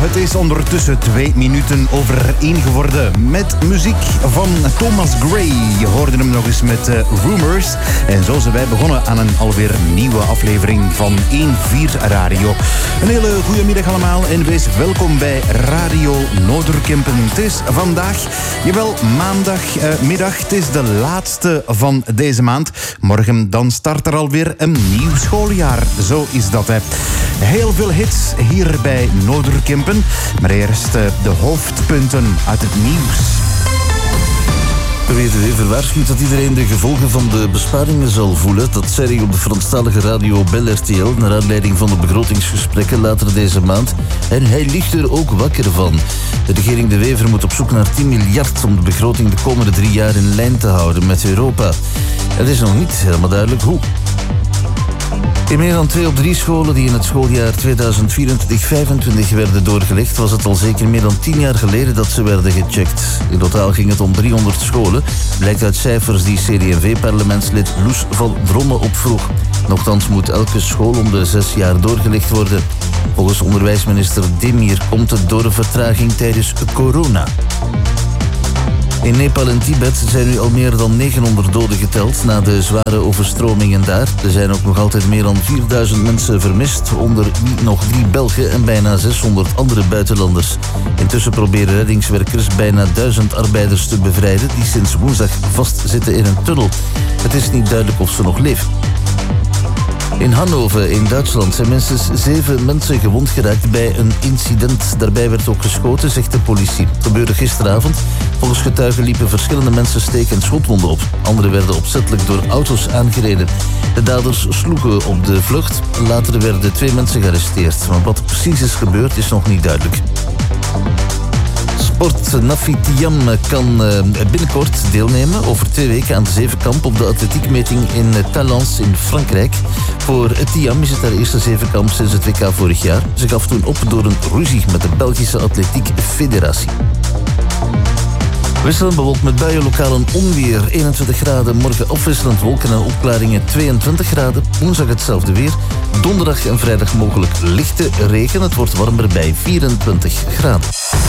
Het is ondertussen 2 minuten over 1 geworden. Met muziek van Thomas Gray. Je hoorde hem nog eens met Rumors. En zo zijn wij begonnen aan een alweer nieuwe aflevering van 1-4 Radio. Een hele goede middag allemaal en wees welkom bij Radio Noorderkempen. Het is vandaag, jawel, maandagmiddag. Het is de laatste van deze maand. Morgen dan start er alweer een nieuw schooljaar. Zo is dat, hè. Heel veel hits hier bij Noorderkempen. Maar eerst de hoofdpunten uit het nieuws. De WTW waarschuwt dat iedereen de gevolgen van de besparingen zal voelen. Dat zei hij op de Franstalige radio Bel RTL... naar aanleiding van de begrotingsgesprekken later deze maand. En hij ligt er ook wakker van. De regering De Wever moet op zoek naar 10 miljard... om de begroting de komende 3 jaar in lijn te houden met Europa. Het is nog niet helemaal duidelijk hoe. In meer dan 2 op 3 scholen die in het schooljaar 2024-2025 werden doorgelegd... was het al zeker meer dan 10 jaar geleden dat ze werden gecheckt. In totaal ging het om 300 scholen. Blijkt uit cijfers die CD&V-parlementslid Loes van Dromme opvroeg. Nochtans moet elke school om de 6 jaar doorgelegd worden. Volgens onderwijsminister Demir komt het door een vertraging tijdens corona. In Nepal en Tibet zijn nu al meer dan 900 doden geteld na de zware overstromingen daar. Er zijn ook nog altijd meer dan 4000 mensen vermist, onder wie nog 3 Belgen en bijna 600 andere buitenlanders. Intussen proberen reddingswerkers bijna 1000 arbeiders te bevrijden die sinds woensdag vastzitten in een tunnel. Het is niet duidelijk of ze nog leven. In Hannover in Duitsland zijn minstens 7 mensen gewond geraakt bij een incident. Daarbij werd ook geschoten, zegt de politie. Het gebeurde gisteravond. Volgens getuigen liepen verschillende mensen steek- en schotwonden op. Anderen werden opzettelijk door auto's aangereden. De daders sloegen op de vlucht. Later werden 2 mensen gearresteerd. Maar wat precies is gebeurd is nog niet duidelijk. Sport Nafitiam kan binnenkort deelnemen over 2 weken aan de zevenkamp op de atletiekmeting in Talence in Frankrijk. Voor Tiam is het haar eerste zevenkamp sinds het WK vorig jaar. Ze gaf toen op door een ruzie met de Belgische Atletiek Federatie. Wisselend bewolkt met buien, lokaal een onweer, 21 graden. Morgen afwisselend wolken en opklaringen, 22 graden. Woensdag hetzelfde weer. Donderdag en vrijdag mogelijk lichte regen. Het wordt warmer bij 24 graden.